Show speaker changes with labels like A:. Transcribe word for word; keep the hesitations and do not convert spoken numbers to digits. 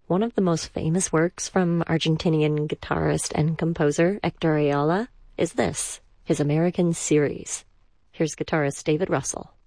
A: one of the most famous works from Argentinian guitarist and composer Hector Ayala is this, his American Series. Here's guitarist David Russell.